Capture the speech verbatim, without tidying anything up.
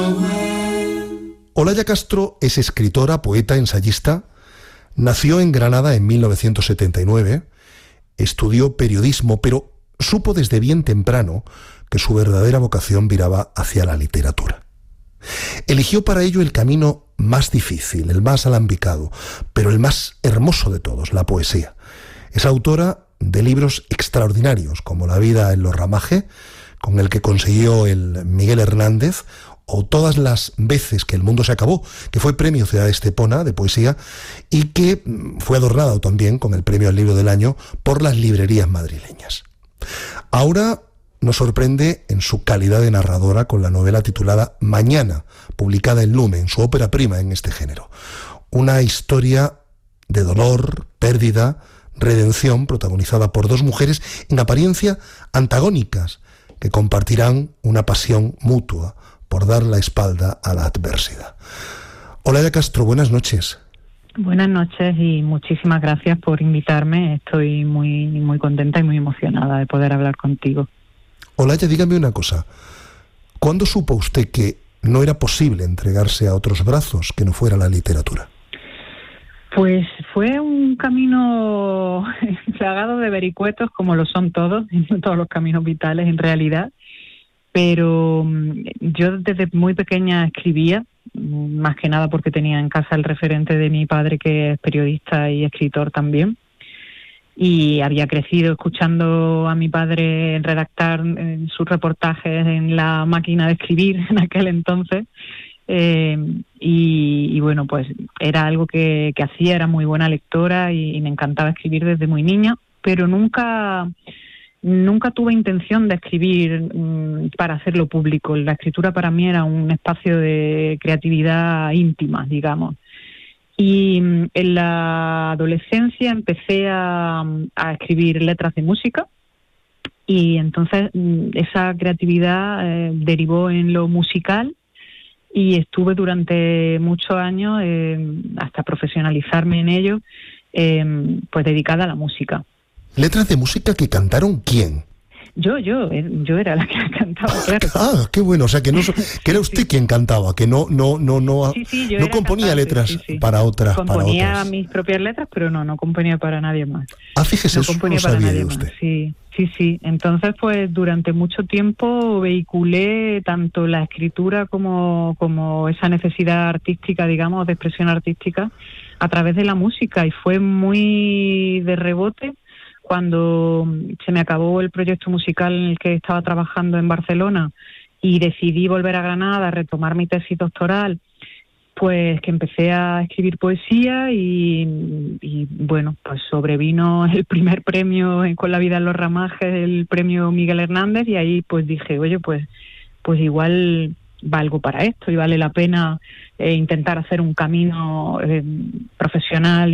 Olaya Castro es escritora, poeta, ensayista. Nació en Granada en mil novecientos setenta y nueve, estudió periodismo, pero supo desde bien temprano que su verdadera vocación viraba hacia la literatura. Eligió para ello el camino más difícil, el más alambicado, pero el más hermoso de todos, la poesía. Es autora de libros extraordinarios, como La vida en los ramajes, con el que consiguió el Miguel Hernández, o Todas las veces que el mundo se acabó, que fue premio Ciudad de Estepona de poesía y que fue adornado también con el premio al libro del año por las librerías madrileñas. Ahora nos sorprende en su calidad de narradora con la novela titulada Mañana, publicada en Lumen, su ópera prima en este género. Una historia de dolor, pérdida, redención, protagonizada por dos mujeres en apariencia antagónicas, que compartirán una pasión mutua por dar la espalda a la adversidad. Olaya Castro, buenas noches. Buenas noches y muchísimas gracias por invitarme. Estoy muy, muy contenta y muy emocionada de poder hablar contigo. Olaya, dígame una cosa. ¿Cuándo supo usted que no era posible entregarse a otros brazos que no fuera la literatura? Pues fue un camino plagado de vericuetos, como lo son todos, todos los caminos vitales en realidad. Pero yo desde muy pequeña escribía, más que nada porque tenía en casa el referente de mi padre, que es periodista y escritor también. Y había crecido escuchando a mi padre redactar sus reportajes en la máquina de escribir en aquel entonces. Eh, y, y bueno, pues era algo que, que hacía, era muy buena lectora y, y me encantaba escribir desde muy niña, pero nunca... Nunca tuve intención de escribir mmm, para hacerlo público. La escritura para mí era un espacio de creatividad íntima, digamos. Y mmm, en la adolescencia empecé a, a escribir letras de música y entonces mmm, esa creatividad eh, derivó en lo musical y estuve durante muchos años, eh, hasta profesionalizarme en ello, eh, pues dedicada a la música. ¿Letras de música que cantaron quién? Yo, yo, yo era la que cantaba, claro. Ah, qué bueno, o sea, que no que era usted sí. quien cantaba, que no no no no sí, sí, no componía cantante, letras sí, sí. para otras componía para otras. mis propias letras, pero no, no componía para nadie más. Ah, fíjese, no eso componía no para sabía nadie de más. usted. Sí, sí, sí. Entonces, pues durante mucho tiempo vehiculé tanto la escritura como como esa necesidad artística, digamos, de expresión artística a través de la música, y fue muy de rebote cuando se me acabó el proyecto musical en el que estaba trabajando en Barcelona y decidí volver a Granada a retomar mi tesis doctoral, pues que empecé a escribir poesía y, y bueno, pues sobrevino el primer premio con La vida en los ramajes, el premio Miguel Hernández, y ahí pues dije, oye, pues, pues igual valgo para esto y vale la pena eh, intentar hacer un camino eh, profesional